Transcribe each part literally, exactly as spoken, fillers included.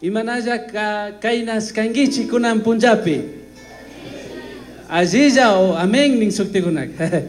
Imanaya ka, kainas kangichi kunan punjapi. Allí ya o amén ning suktigunak. eh,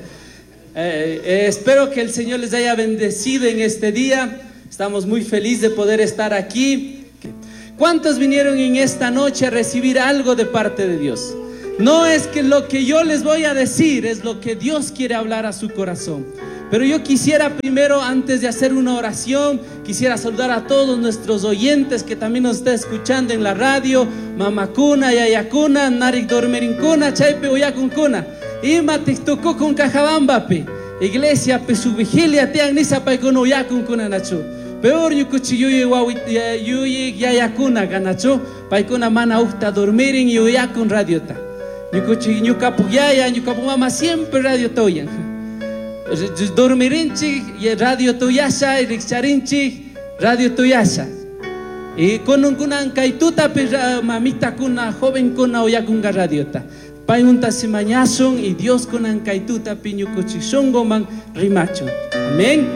eh, espero que el Señor les haya bendecido en este día. Estamos muy felices de poder estar aquí. ¿Cuántos vinieron en esta noche a recibir algo de parte de Dios? No es que lo que yo les voy a decir, es lo que Dios quiere hablar a su corazón. Pero yo quisiera primero, antes de hacer una oración, quisiera saludar a todos nuestros oyentes que también nos están escuchando en la radio. Mamakuna, Yayakuna, Narik Dormerincuna, Chaipe Uyakuncuna. Ima Tiktuku con Cajabambapi. Iglesia, pe su vigilia, te agnisa paikuna Uyakuncuna Nachu. Peor yukuchi yuyi yuyi Yayakuna Ganachu. Paikuna mana ukta dormirin y Uyakun radiota. Yukuchi Yukapuyaya, Yukapumama siempre radio toyan. Dormirinchi y radio tuyasha y rixarinchi radio tuyasha y con un kunan kaituta mamita kuna joven kuna oyakunga radiota payunta simañasun y Dios kunan kaituta piñukuchi shongoman rimacho. Amén.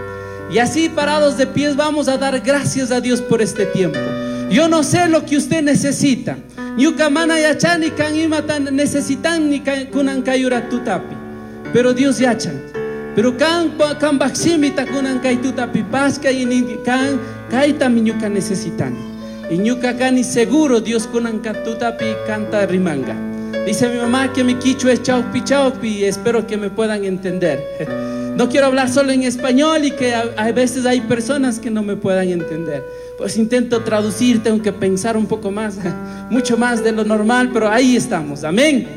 Y así parados de pies vamos a dar gracias a Dios por este tiempo. Yo no sé lo que usted necesita. Yukamana yachani kan imatan necesitan ni kunan kayura tutapi, pero Dios yachan. Pero kan kan baksimita kunan kaituta pipaska y ni kan kaita miñuka necesitan. Y ñuka kani seguro Dios kunan katuta pi canta rimanga. Dice mi mamá que mi quicho es chaupi chaupi y espero que me puedan entender. No quiero hablar solo en español y que a, a veces hay personas que no me puedan entender. Pues intento traducir, tengo que pensar un poco más, mucho más de lo normal, pero ahí estamos. Amén.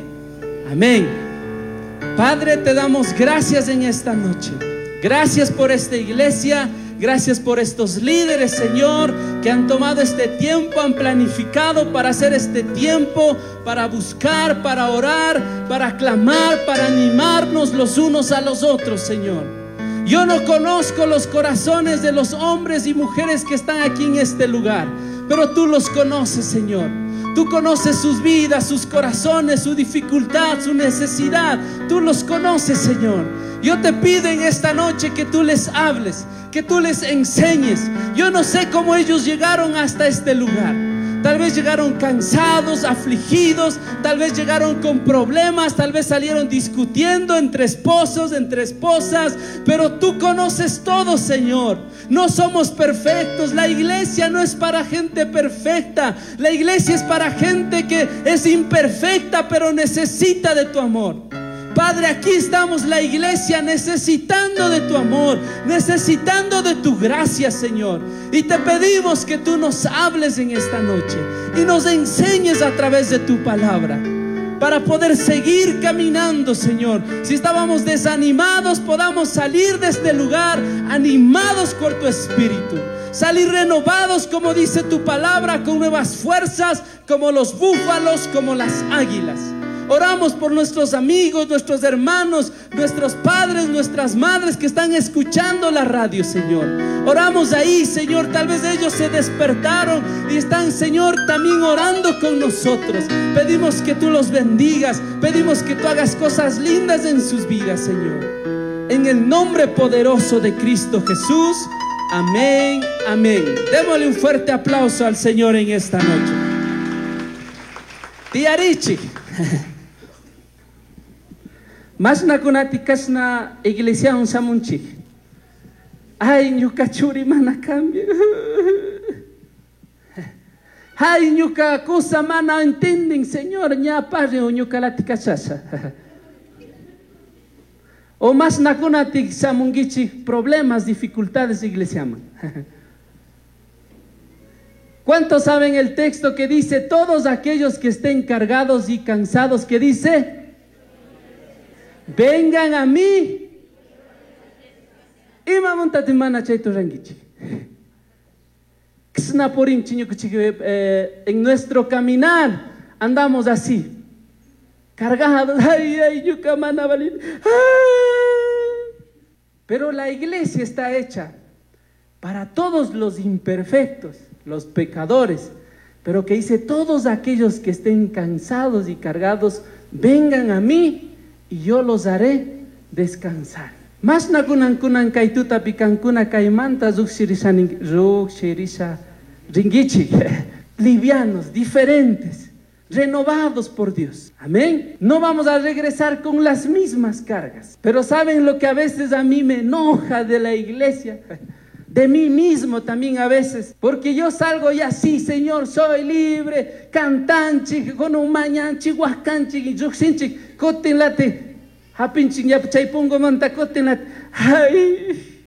Amén. Padre, te damos gracias en esta noche. Gracias por esta iglesia. Gracias por estos líderes, Señor, que han tomado este tiempo, han planificado para hacer este tiempo, para buscar, para orar, para clamar, para animarnos los unos a los otros, Señor. Yo no conozco los corazones de los hombres y mujeres que están aquí en este lugar, pero tú los conoces, Señor. Tú conoces sus vidas, sus corazones, su dificultad, su necesidad. Tú los conoces, Señor. Yo te pido en esta noche que tú les hables, que tú les enseñes. Yo no sé cómo ellos llegaron hasta este lugar. Tal vez llegaron cansados, afligidos, tal vez llegaron con problemas, tal vez salieron discutiendo entre esposos, entre esposas, pero tú conoces todo, Señor. No somos perfectos, la iglesia no es para gente perfecta, la iglesia es para gente que es imperfecta, pero necesita de tu amor. Padre, aquí estamos la iglesia necesitando de tu amor, necesitando de tu gracia, Señor. Y te pedimos que tú nos hables en esta noche y nos enseñes a través de tu palabra para poder seguir caminando, Señor. Si estábamos desanimados, podamos salir de este lugar animados por tu espíritu. Salir renovados, como dice tu palabra, con nuevas fuerzas, como los búfalos, como las águilas. Oramos por nuestros amigos, nuestros hermanos, nuestros padres, nuestras madres que están escuchando la radio, Señor. Oramos ahí, Señor, tal vez ellos se despertaron y están, Señor, también orando con nosotros. Pedimos que tú los bendigas, pedimos que tú hagas cosas lindas en sus vidas, Señor. En el nombre poderoso de Cristo Jesús, amén, amén. Démosle un fuerte aplauso al Señor en esta noche. Tía Richi. Mas na kunati kasna iglesia un samunchi. Ay, ñuka churi mana cambia. Ay, ñuka cosa mana entienden, Señor, ña padre o ñuka lati kasasa. O más na kunati samungichi problemas, dificultades iglesia man. ¿Cuántos saben el texto que dice todos aquellos que estén cargados y cansados, que dice? Vengan a mí. En nuestro caminar andamos así, cargados. Ay, ay, yucamana valid. Pero la iglesia está hecha para todos los imperfectos, los pecadores, pero que dice todos aquellos que estén cansados y cargados, vengan a mí y yo los haré descansar. Mas nakunan kunan kaituta pikan kuna kaimanta zukshirisha ringichi. livianos, diferentes, renovados por Dios. Amén. No vamos a regresar con las mismas cargas. Pero ¿saben lo que a veces a mí me enoja de la iglesia? De mí mismo también a veces, porque yo salgo y así, Señor, soy libre, cantanchi, con un mañanchi, huascanchi, yuxinchi, cotinlate, hapinchi, ya chaipungo manta cotinlate, ay,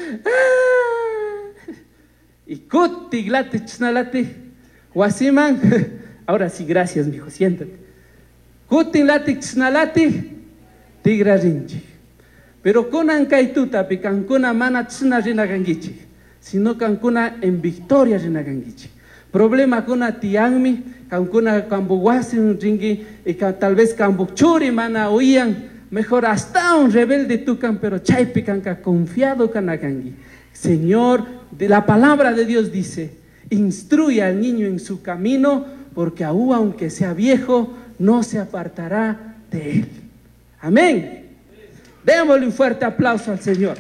y cotiglate, chnalate, huasiman, ahora sí, gracias, mijo, siéntate, cotinlate, chnalate, tigrarinchi. Pero con ancaituta pi cancuna mana tsuna rinagangichi, sino cancuna en victoria rinagangichi. Problema con tiangmi, cancuna cambuguasi un ringi y tal vez cambuchuri mana oían, mejor hasta un rebelde tucan, pero chaipi canca confiado canagangi. Señor, de la palabra de Dios dice, instruye al niño en su camino, porque aún aunque sea viejo, no se apartará de él. Amén. Démosle un fuerte aplauso al Señor.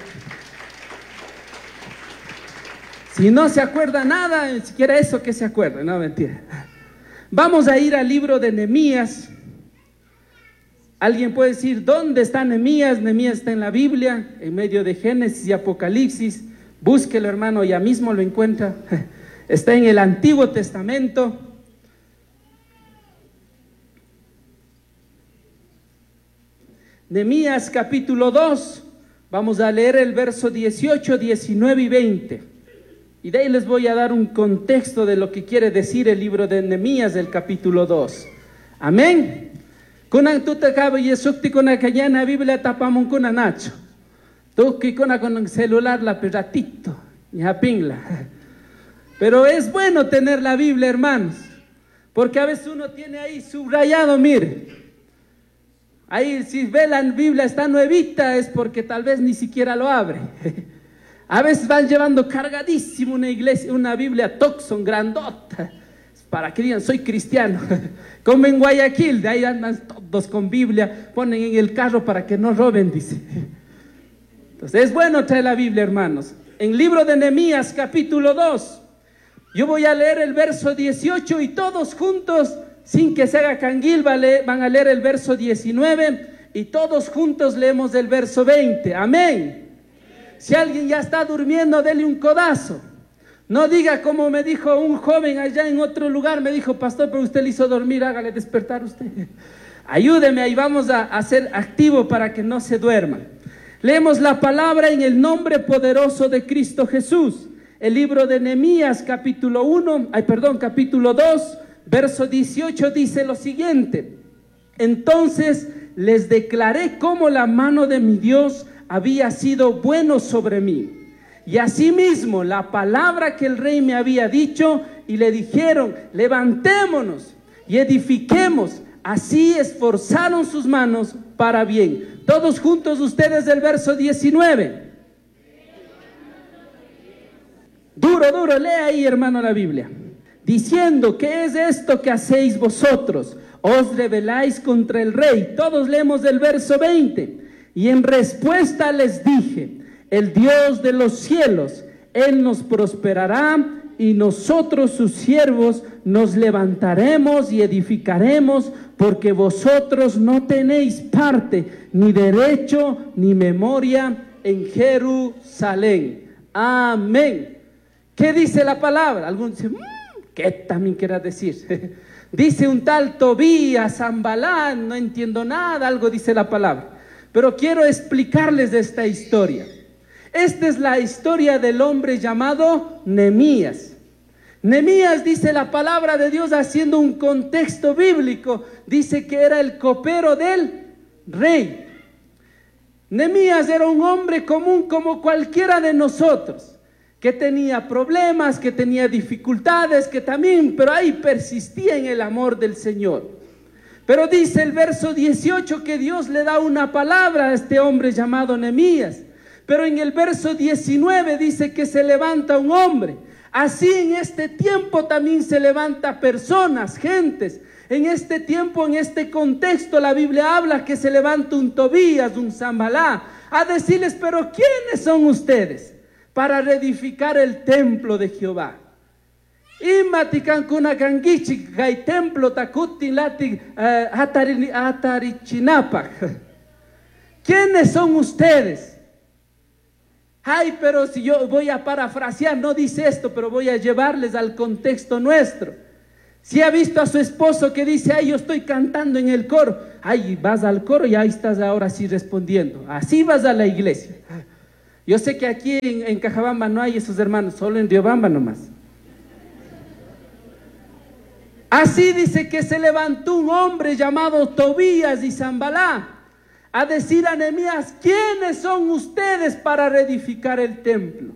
Si no se acuerda nada, ni siquiera eso que se acuerda, no, mentira. Vamos a ir al libro de Nehemías. Alguien puede decir, ¿dónde está Nehemías? Nehemías está en la Biblia, en medio de Génesis y Apocalipsis. Búsquelo, hermano, ya mismo lo encuentra. Está en el Antiguo Testamento. Nehemías capítulo dos, vamos a leer el verso dieciocho, diecinueve y veinte. Y de ahí les voy a dar un contexto de lo que quiere decir el libro de Nehemías del capítulo dos. Amén. Kunan tuta cabo y sukti kuna kayana Biblia tapamon kuna nacho. Tuki kuna con celular la peratito, ya pingla. Pero es bueno tener la Biblia, hermanos, porque a veces uno tiene ahí subrayado, mire. Ahí si ve la Biblia está nuevita es porque tal vez ni siquiera lo abre. A veces van llevando cargadísimo una iglesia, una Biblia Toxon grandota, para que digan soy cristiano. Como en Guayaquil, de ahí andan todos con Biblia, ponen en el carro para que no roben, dice. Entonces es bueno traer la Biblia, hermanos. En libro de Nehemías capítulo dos, yo voy a leer el verso dieciocho y todos juntos, sin que se haga canguil, van a leer el verso diecinueve y todos juntos leemos el verso veinte. Amén. Si alguien ya está durmiendo, dele un codazo. No diga como me dijo un joven allá en otro lugar, me dijo, pastor, pero usted le hizo dormir, hágale despertar usted. Ayúdeme, ahí vamos a, a ser activo para que no se duerma. Leemos la palabra en el nombre poderoso de Cristo Jesús. El libro de Nehemías capítulo uno, ay perdón, capítulo dos, verso dieciocho dice lo siguiente: entonces les declaré cómo la mano de mi Dios había sido bueno sobre mí, y asimismo la palabra que el rey me había dicho, y le dijeron, levantémonos y edifiquemos. Así esforzaron sus manos para bien. Todos juntos ustedes del verso diecinueve. Duro, duro, lea ahí, hermano, la Biblia. Diciendo, ¿qué es esto que hacéis vosotros? Os rebeláis contra el rey. Todos leemos del verso veinte. Y en respuesta les dije, el Dios de los cielos, Él nos prosperará, y nosotros sus siervos nos levantaremos y edificaremos, porque vosotros no tenéis parte, ni derecho, ni memoria en Jerusalén. Amén. ¿Qué dice la palabra? Algunos dicen, ¿qué también quiere decir? Dice un tal Tobías, Zambalá, no entiendo nada, algo dice la palabra. Pero quiero explicarles de esta historia. Esta es la historia del hombre llamado Nehemías. Nehemías, dice la palabra de Dios, haciendo un contexto bíblico, dice que era el copero del rey. Nehemías era un hombre común como cualquiera de nosotros, que tenía problemas, que tenía dificultades, que también, pero ahí persistía en el amor del Señor. Pero dice el verso dieciocho que Dios le da una palabra a este hombre llamado Nehemías. Pero en el verso diecinueve dice que se levanta un hombre. Así en este tiempo también se levanta personas, gentes. En este tiempo, en este contexto, la Biblia habla que se levanta un Tobías, un Zambalá, a decirles, pero ¿quiénes son ustedes para reedificar el templo de Jehová? Imati kankuna kangichi kay templo takutin lati atarichinapa. ¿Quiénes son ustedes? Ay, pero si yo voy a parafrasear, no dice esto, pero voy a llevarles al contexto nuestro. Si ha visto a su esposo que dice, ay, yo estoy cantando en el coro. Ay, vas al coro y ahí estás ahora sí respondiendo. Así vas a la iglesia. Yo sé que aquí en, en Cajabamba no hay esos hermanos, solo en Riobamba nomás. Así dice que se levantó un hombre llamado Tobías y Zambalá a decir a Nehemías, ¿quiénes son ustedes para reedificar el templo?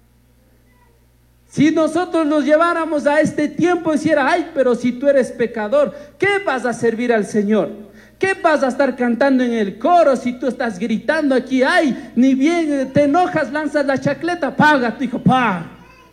Si nosotros nos lleváramos a este tiempo, dijera, ay, pero si tú eres pecador, ¿qué vas a servir al Señor? ¿Qué vas a estar cantando en el coro si tú estás gritando aquí? Ay, ni bien te enojas, lanzas la chacleta, paga, tu hijo, paga.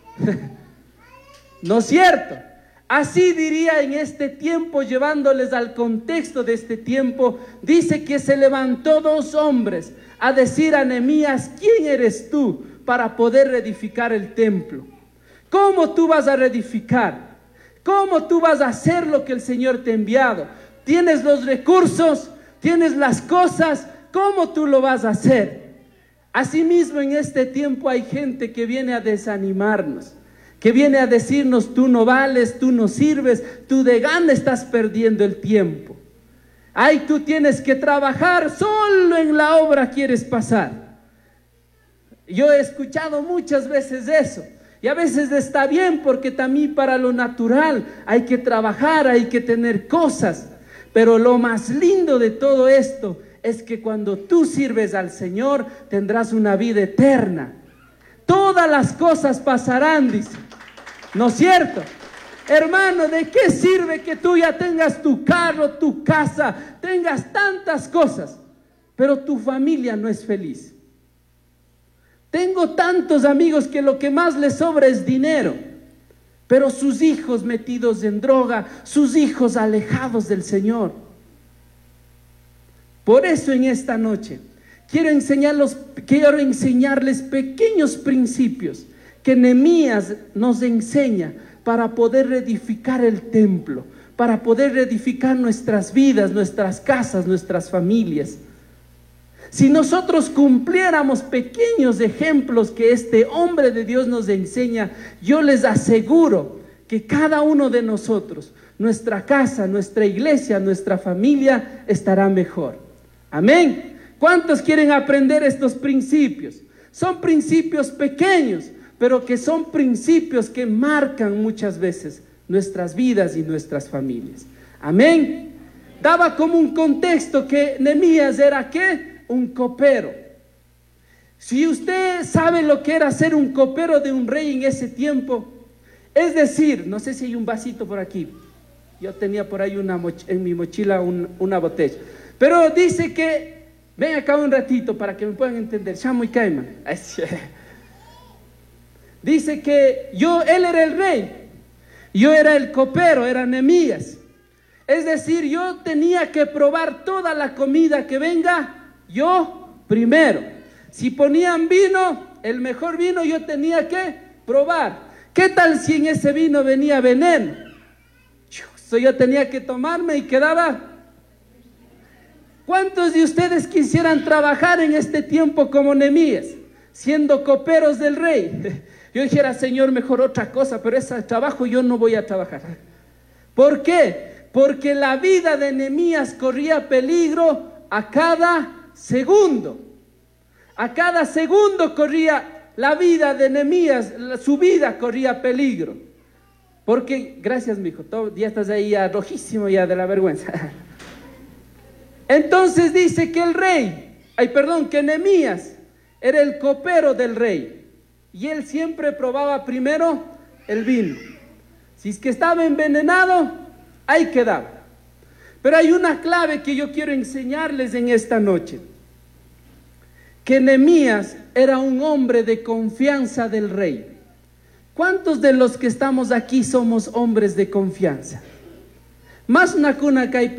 ¿No es cierto? Así diría en este tiempo, llevándoles al contexto de este tiempo, dice que se levantó dos hombres a decir a Nehemías, ¿quién eres tú para poder reedificar el templo? ¿Cómo tú vas a reedificar? ¿Cómo tú vas a hacer lo que el Señor te ha enviado? ¿Tienes los recursos? ¿Tienes las cosas? ¿Cómo tú lo vas a hacer? Asimismo, en este tiempo hay gente que viene a desanimarnos, que viene a decirnos, tú no vales, tú no sirves, tú de gana estás perdiendo el tiempo. Ay, tú tienes que trabajar, solo en la obra quieres pasar. Yo he escuchado muchas veces eso. Y a veces está bien porque también para lo natural hay que trabajar, hay que tener cosas. Pero lo más lindo de todo esto es que cuando tú sirves al Señor tendrás una vida eterna. Todas las cosas pasarán, dice. ¿No es cierto? Hermano, ¿de qué sirve que tú ya tengas tu carro, tu casa, tengas tantas cosas, pero tu familia no es feliz? Tengo tantos amigos que lo que más les sobra es dinero, pero sus hijos metidos en droga, sus hijos alejados del Señor. Por eso en esta noche quiero enseñarlos, quiero enseñarles pequeños principios que Nehemías nos enseña para poder reedificar el templo, para poder reedificar nuestras vidas, nuestras casas, nuestras familias. Si nosotros cumpliéramos pequeños ejemplos que este hombre de Dios nos enseña, yo les aseguro que cada uno de nosotros, nuestra casa, nuestra iglesia, nuestra familia estará mejor. Amén. ¿Cuántos quieren aprender estos principios? Son principios pequeños, pero que son principios que marcan muchas veces nuestras vidas y nuestras familias. Amén. Daba como un contexto que Nehemías era ¿qué? Un copero. Si usted sabe lo que era ser un copero de un rey en ese tiempo, es decir, no sé si hay un vasito por aquí, yo tenía por ahí una en mi mochila un, una botella, pero dice que, ven acá un ratito para que me puedan entender, Shamu y Caiman. Dice que yo, él era el rey, yo era el copero, era Nehemías. Es decir, yo tenía que probar toda la comida que venga, yo primero. Si ponían vino, el mejor vino yo tenía que probar. ¿Qué tal si en ese vino venía veneno? Yo tenía que tomarme y quedaba. ¿Cuántos de ustedes quisieran trabajar en este tiempo como Nehemías, siendo coperos del rey? Yo dijera, Señor, mejor otra cosa, pero ese trabajo yo no voy a trabajar. ¿Por qué? Porque la vida de Nehemías corría peligro a cada segundo. A cada segundo corría la vida de Nehemías, su vida corría peligro. Porque, gracias mijo, todo, ya estás ahí ya rojísimo ya de la vergüenza. Entonces dice que el rey, ay perdón, que Nehemías era el copero del rey. Y él siempre probaba primero el vino. Si es que estaba envenenado, ahí quedaba. Pero hay una clave que yo quiero enseñarles en esta noche. Que Nehemías era un hombre de confianza del rey. ¿Cuántos de los que estamos aquí somos hombres de confianza? Más una cuna que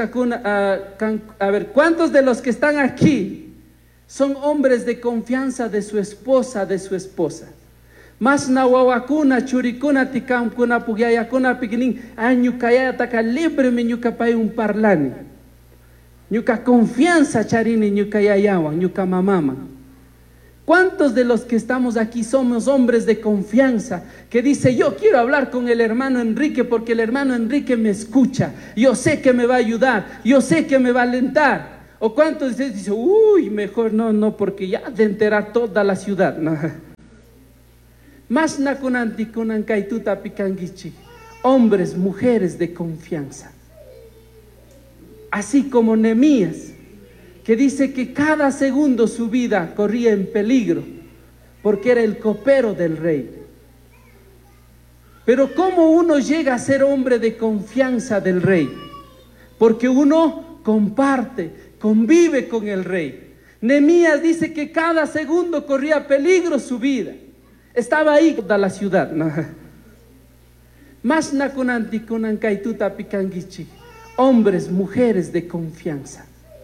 a ver, ¿cuántos de los que están aquí son hombres de confianza de su esposa, de su esposa? Mas na wawakuna, churikuna, tikamkuna, pugyayakuna, pikinin, año kaya taka libre me ñuka pay un parlani. Ñuka confianza charini, ñuka yayawan, ñuka mamama. ¿Cuántos de los que estamos aquí somos hombres de confianza? Que dice, yo quiero hablar con el hermano Enrique porque el hermano Enrique me escucha. Yo sé que me va a ayudar, yo sé que me va a alentar. ¿O cuántos de ustedes dicen, uy, mejor no, no, porque ya de enterar toda la ciudad? No. Más nakunanti kunan kaituta pikangichi. Hombres, mujeres de confianza. Así como Nehemías, que dice que cada segundo su vida corría en peligro, porque era el copero del rey. Pero ¿cómo uno llega a ser hombre de confianza del rey? Porque uno comparte, convive con el rey. Nehemías dice que cada segundo corría peligro su vida. Estaba ahí toda la ciudad. Más nakunanti kunan kaituta pikangichi. Hombres, mujeres de confianza.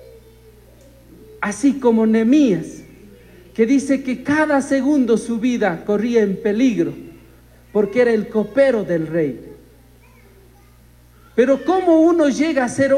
Así como Nehemías, que dice que cada segundo su vida corría en peligro, porque era el copero del rey. Pero ¿cómo uno llega a ser